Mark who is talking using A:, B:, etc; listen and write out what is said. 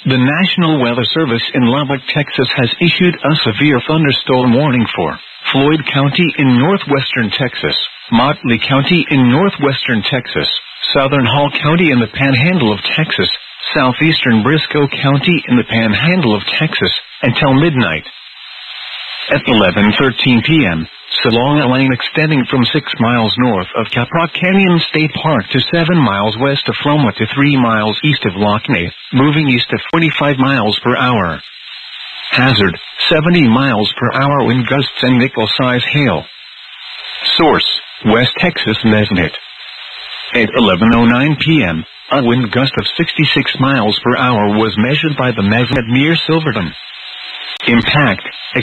A: The National Weather Service in Lubbock, Texas has issued a severe thunderstorm warning for Floyd County in northwestern Texas, Motley County in northwestern Texas, Southern Hall County in the Panhandle of Texas, southeastern Briscoe County in the Panhandle of Texas, until midnight. At 11:13 p.m., Salonga Lane extending from 6 miles north of Caprock Canyon State Park to 7 miles west of Floma to 3 miles east of Lockney, moving east at 45 miles per hour. Hazard, 70 miles per hour wind gusts and nickel-size hail. Source, West Texas Mesnet. At 11:09 p.m., a wind gust of 66 miles per hour was measured by the Mesnet near Silverton. Impact,